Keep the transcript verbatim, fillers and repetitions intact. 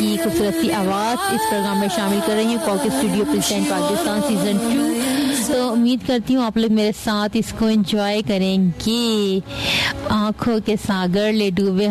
की खूबसूरत सी आवाज़ इस प्रोग्राम में शामिल कर रही हूँ। कॉकेज studio present Pakistan season two. तो उम्मीद करती हूँ आप लोग मेरे साथ इसको एंजॉय करेंगे। आंखों के सागर ले डूबे